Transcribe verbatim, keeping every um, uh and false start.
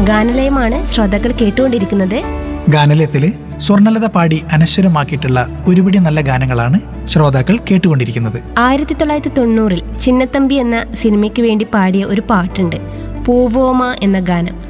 ഗാനലയമാണ് ശ്രോതാക്കൾ കേട്ടുകൊണ്ടിരിക്കുന്നത്. ഗാനലയത്തില് സ്വർണലത പാടി അനശ്വരമാക്കിയിട്ടുള്ള ഒരുപിടി നല്ല ഗാനങ്ങളാണ് ശ്രോതാക്കൾ കേട്ടുകൊണ്ടിരിക്കുന്നത്. ആയിരത്തി തൊള്ളായിരത്തി തൊണ്ണൂറിൽ ചിന്നത്തമ്പി എന്ന സിനിമയ്ക്ക് വേണ്ടി പാടിയ ഒരു പാട്ടുണ്ട്, പൂവോമ എന്ന ഗാനം.